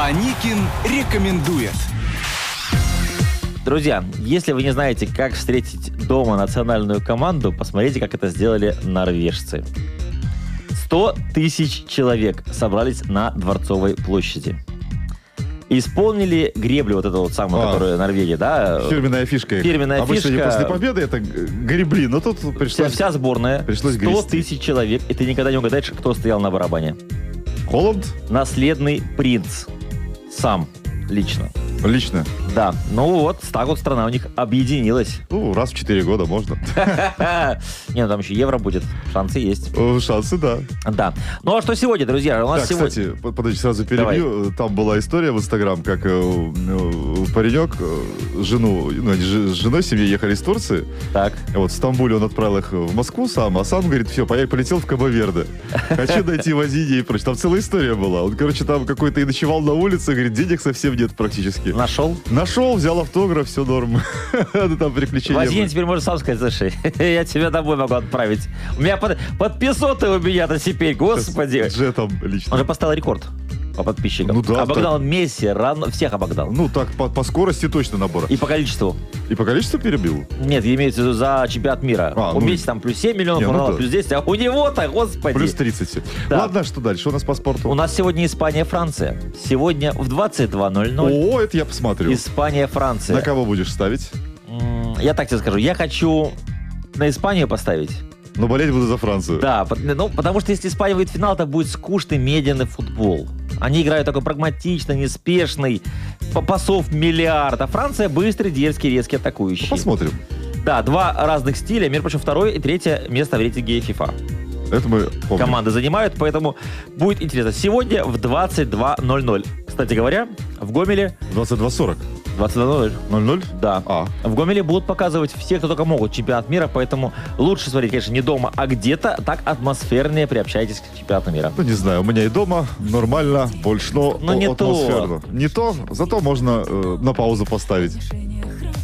Аникин рекомендует. Друзья, если вы не знаете, как встретить дома национальную команду, посмотрите, как это сделали норвежцы. 100 тысяч человек собрались на Дворцовой площади. Исполнили греблю, вот эту вот самую, которую Норвегия, да? Фирменная фишка. Обычно фишка. После победы это гребли, но тут пришлось... Вся сборная, 100 тысяч человек, и ты никогда не угадаешь, кто стоял на барабане. Холланд? Наследный принц. Сам, лично. Лично? Да. Ну вот, так вот страна у них объединилась. Ну, раз в 4 года можно. Не, ну там еще евро будет. Шансы есть. Шансы, да. Да. Ну а что сегодня, друзья? У нас сегодня... Кстати, подожди, сразу перебью. Давай. Там была история в Инстаграм, как паренек с женой семьи ехали из Турции. Так. Вот в Стамбуле он отправил их в Москву сам, а сам, говорит, все, полетел в Кабо-Верде. Хочу найти Вазиди и прочее. Там целая история была. Он, короче, там какой-то и ночевал на улице, говорит, денег совсем нет практически. Нашел, взял автограф, все норм. Там приключения. Вазин теперь может сам сказать, слушай, я тебя домой могу отправить. У меня подписоты у меня-то теперь, господи. Джетом лично. Он же поставил рекорд по подписчикам. Ну да. Обогнал Месси, всех обогнал. Ну так, по скорости точно набора. И по количеству. И по количеству перебил? Нет, имеется в виду за чемпионат мира. У Месси там плюс 7 миллионов, плюс 10, а у него-то, господи. Плюс 30. Да. Ладно, что дальше? У нас по спорту? У нас сегодня Испания-Франция. Сегодня в 22:00. О, это я посмотрю. Испания-Франция. На кого будешь ставить? Я так тебе скажу. Я хочу на Испанию поставить. Но болеть буду за Францию. Да, потому что если Испания выйдет в финал, это будет скучный, медленный футбол. Они играют такой прагматичный, неспешный, пасов миллиард. А Франция быстрый, дерзкий, резкий, атакующий. Посмотрим. Да, два разных стиля. Между прочим, второе и третье место в рейтинге FIFA. Это мы помним. Команды занимают, поэтому будет интересно. Сегодня в 22:00. Кстати говоря, в Гомеле... 22:40. 22:00. 0:0? Да. В Гомеле будут показывать все, кто только могут, чемпионат мира, поэтому лучше смотреть, конечно, не дома, а где-то так атмосфернее приобщайтесь к чемпионату мира. Ну, не знаю, у меня и дома нормально, больше, но не атмосферно. то. Не то, зато можно на паузу поставить.